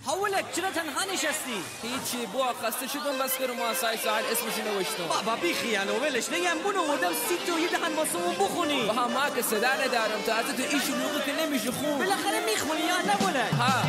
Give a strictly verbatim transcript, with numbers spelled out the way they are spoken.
حولک چرا تنها نشستی؟ هیچی بوا خسته شدم بس که رو ماسای ساحل اسمش نوشتم. بابا بی خیال و ولش نگم بونو ودم سی تو یه دهن واسه اون بخونی. با هم ما که صدا ندارم تا از تو این شلوغی که نمیشه خون. بالاخره میخونی یا نه؟ ها